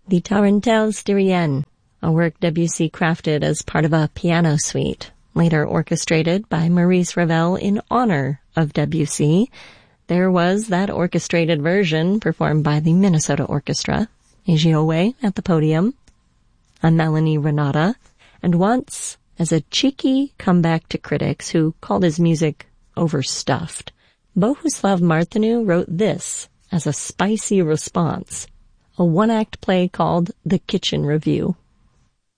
the Tarentelle Styrienne, a work Debussy crafted as part of a piano suite, later orchestrated by Maurice Ravel in honor of Debussy. There was that orchestrated version performed by the Minnesota Orchestra, a Giowe at the podium, a Melanie Renata, and once, as a cheeky comeback to critics who called his music overstuffed, Bohuslav Martinu wrote this as a spicy response, a one-act play called The Kitchen Review.